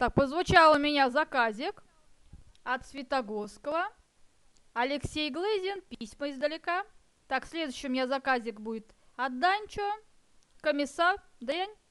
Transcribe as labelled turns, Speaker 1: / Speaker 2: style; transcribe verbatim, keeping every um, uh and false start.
Speaker 1: Так, позвучал у меня заказик от Светогорского. Алексей Глызин, письма издалека. Так, следующий у меня заказик будет от Данчо, комиссар Дрянь.